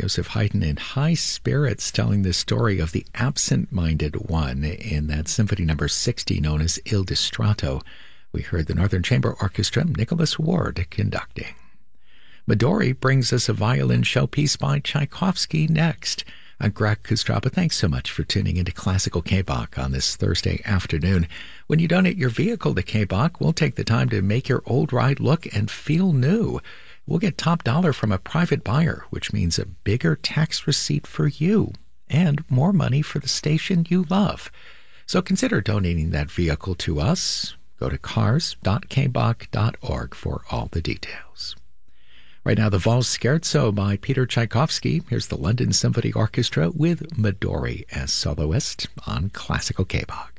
Joseph Haydn in high spirits telling the story of the absent-minded one in that Symphony Number 60 known as Il Distratto. We heard the Northern Chamber Orchestra, Nicholas Ward, conducting. Midori brings us a violin showpiece by Tchaikovsky next. I'm Greg Kostrapa. Thanks so much for tuning into Classical K-Bach on this Thursday afternoon. When you donate your vehicle to K-Bach, we'll take the time to make your old ride look and feel new. We'll get top dollar from a private buyer, which means a bigger tax receipt for you and more money for the station you love. So consider donating that vehicle to us. Go to cars.kbach.org for all the details. Right now, the Valse Scherzo by Peter Tchaikovsky. Here's the London Symphony Orchestra with Midori as soloist on Classical K-Bach.